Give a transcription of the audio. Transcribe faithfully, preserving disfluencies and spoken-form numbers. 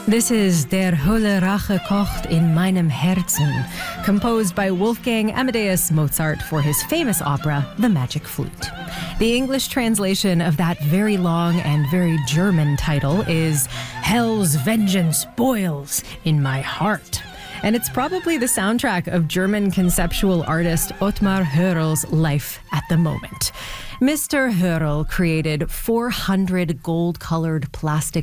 This is Der Hölle Rache kocht in meinem Herzen, composed by Wolfgang Amadeus Mozart for his famous opera, The Magic Flute. The English translation of that very long and very German title is Hell's Vengeance Boils in My Heart. And it's probably the soundtrack of German conceptual artist Ottmar Hörl's life at the moment. Mister Hörl created four hundred gold-colored plastic